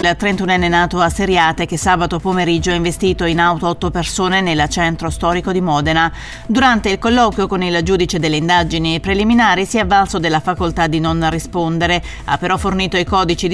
il 31enne nato a Seriate che sabato pomeriggio ha investito in auto 8 persone nel centro storico di Modena. Durante il colloquio con il giudice delle indagini preliminari si è avvalso della facoltà di non rispondere, ha però fornito i codici